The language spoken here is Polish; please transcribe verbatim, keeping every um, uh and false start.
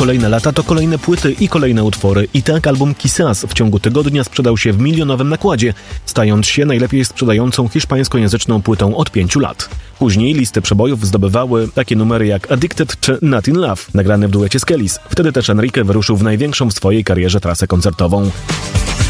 kolejne lata to kolejne płyty i kolejne utwory. I tak album Quizás w ciągu tygodnia sprzedał się w milionowym nakładzie, stając się najlepiej sprzedającą hiszpańskojęzyczną płytą od pięciu lat. Później listy przebojów zdobywały takie numery jak Addicted czy Not in Love, nagrane w duecie z Kellys. Wtedy też Enrique wyruszył w największą w swojej karierze trasę koncertową.